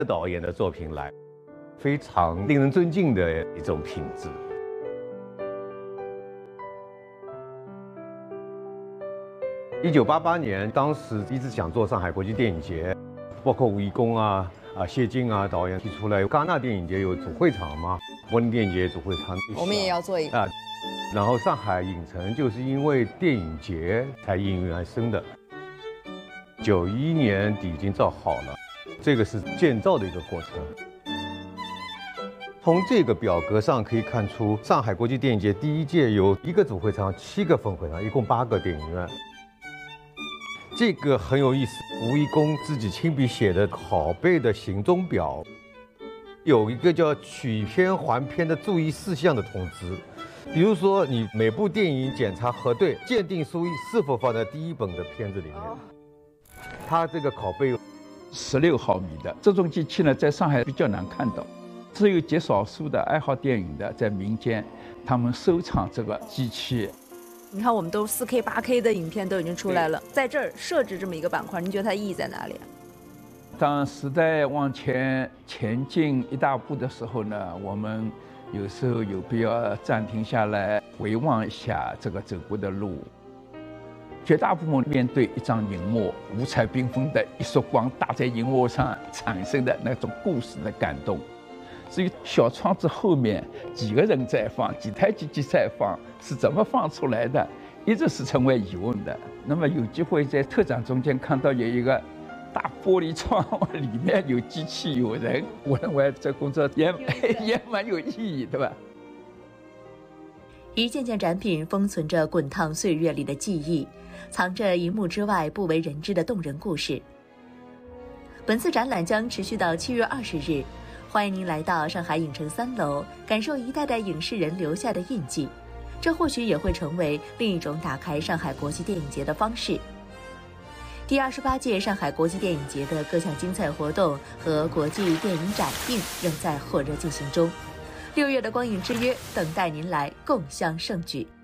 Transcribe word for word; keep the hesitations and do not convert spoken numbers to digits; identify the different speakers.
Speaker 1: 导演的作品来，非常令人尊敬的一种品质。一九八八年，当时一直想做上海国际电影节，包括吴贻弓啊、啊谢晋啊导演提出来，戛纳电影节有主会场嘛，柏林电影节主会场，
Speaker 2: 我们也要做一个啊。
Speaker 1: 然后上海影城就是因为电影节才应运而生的。九一年底已经造好了，这个是建造的一个过程。从这个表格上可以看出，上海国际电影节第一届有一个主会场、七个分会场，一共八个电影院。这个很有意思，吴贻弓自己亲笔写的拷贝的行踪表，有一个叫取片还片的注意事项的通知。比如说，你每部电影检查核对，鉴定书是否放在第一本的片子里面。它这个拷贝
Speaker 3: 十六毫米的这种机器呢，在上海比较难看到，只有极少数的爱好电影的在民间，他们收藏这个机器。
Speaker 2: 你看，我们都四 K、八 K 的影片都已经出来了，在这儿设置这么一个板块，您觉得它意义在哪里啊？
Speaker 3: 当时代往前前进一大步的时候呢，我们有时候有必要暂停下来，回望一下这个走过的路。绝大部分面对一张荧幕，五彩缤纷的一束光打在荧幕上产生的那种故事的感动。至于小窗子后面几个人在放，几台机器在放，是怎么放出来的，一直是成为疑问的。那么有机会在特展中间看到有一个大玻璃窗，里面有机器有人，我认为这工作也也蛮有意义，对吧？
Speaker 4: 一件件展品封存着滚烫岁月里的记忆，藏着荧幕之外不为人知的动人故事。本次展览将持续到七月二十日，欢迎您来到上海影城三楼，感受一代代影视人留下的印记。这或许也会成为另一种打开上海国际电影节的方式。第二十八届上海国际电影节的各项精彩活动和国际电影展映仍在火热进行中。六月的光影之约，等待您来共襄盛举。